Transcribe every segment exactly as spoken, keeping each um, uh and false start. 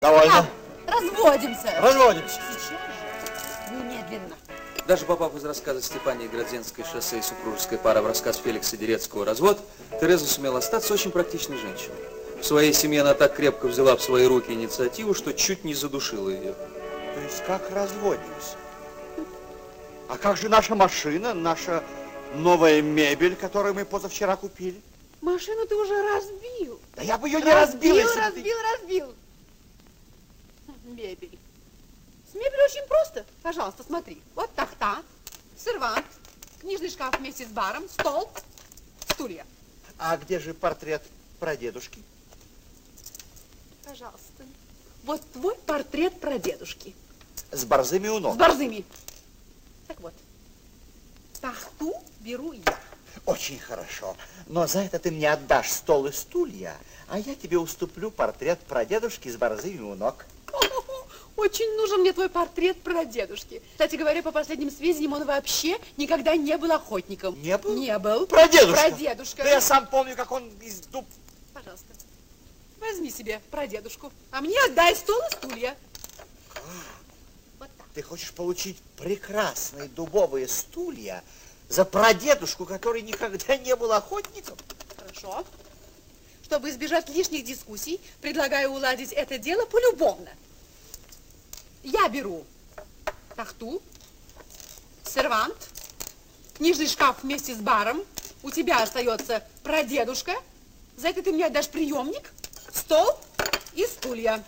Довольно. А, разводимся. Разводимся. Сейчас же. Немедленно. Даже попав из рассказа Степании Градзенской «Шоссе и супружеская пара» в рассказ Феликса Дерецкого «Развод», Тереза сумела остаться очень практичной женщиной. В своей семье она так крепко взяла в свои руки инициативу, что чуть не задушила ее. То есть как разводимся? А как же наша машина, наша новая мебель, которую мы позавчера купили? Машину ты уже разбил. Да я бы ее не разбил, Разбил, если бы разбил, разбил. Мебель. С мебелью очень просто. Пожалуйста, смотри. Вот тахта, сервант, книжный шкаф вместе с баром, стол, стулья. А где же портрет прадедушки? Пожалуйста. Вот твой портрет прадедушки. С борзыми у ног. С борзыми. Так вот, тахту беру я. Очень хорошо. Но за это ты мне отдашь стол и стулья, а я тебе уступлю портрет прадедушки с борзыми у ног. Очень нужен мне твой портрет прадедушки. Кстати говоря, по последним сведениям, он вообще никогда не был охотником. Не был? Не был. Прадедушка? Прадедушка. Да я сам помню, как он из дуб... Пожалуйста, возьми себе прадедушку, а мне отдай стол и стулья. Вот так. Ты хочешь получить прекрасные дубовые стулья за прадедушку, который никогда не был охотником? Хорошо. Чтобы избежать лишних дискуссий, предлагаю уладить это дело полюбовно. Я беру тахту, сервант, книжный шкаф вместе с баром. У тебя остается прадедушка. За это ты мне отдашь приемник, стол и стулья.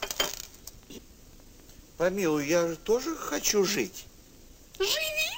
Помилуй, я же тоже хочу жить. Живи!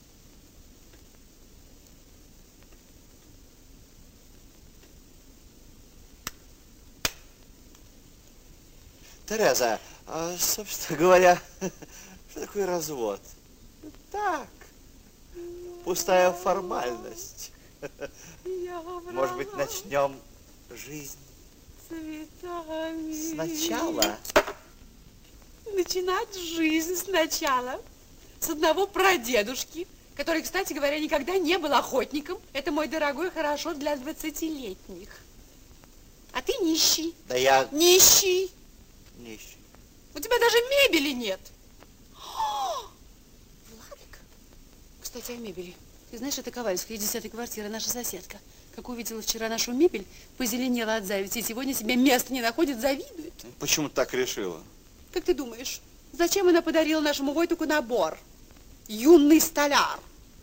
Тереза, а, собственно говоря, что такое развод? Так, пустая формальность. Может быть, начнем жизнь Цветами. сначала? Начинать жизнь сначала с одного прадедушки, который, кстати говоря, никогда не был охотником. Это, мой дорогой, хорошо для двадцатилетних. А ты нищий. Да я Нищий. нищий. У тебя даже мебели нет. О, Владик, кстати, о мебели. Ты знаешь, это Ковальская, десятая квартира, наша соседка. Как увидела вчера нашу мебель, позеленела от зависти. И сегодня себе места не находит, завидует. Почему так решила? Как ты думаешь, зачем она подарила нашему Войтуку набор? Юный столяр.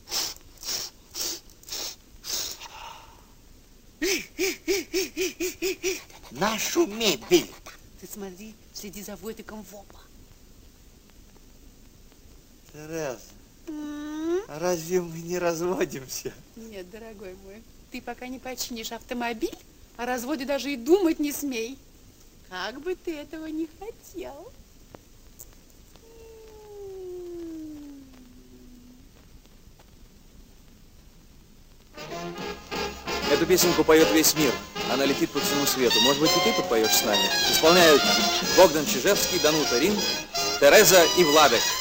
Нашу мебель. Ты смотри, следи за Войтуком в оба. Тереза, а разве мы не разводимся? Нет, дорогой мой, ты пока не починишь автомобиль, о разводе даже и думать не смей. Как бы ты этого не хотел. Эту песенку поет весь мир. Она летит по всему свету. Может быть, и ты подпоешь с нами. Исполняют Богдан Чижевский, Данута Рин, Тереза и Владик.